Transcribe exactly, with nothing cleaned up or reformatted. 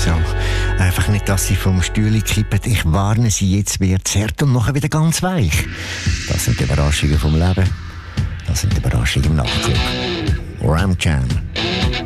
so. Einfach nicht, dass sie vom Stühle kippen. Ich warne sie, jetzt wird es hart und nachher wieder ganz weich. Das sind die Überraschungen vom Leben. Das sind die Überraschungen im Nachtclub. Ram Jam.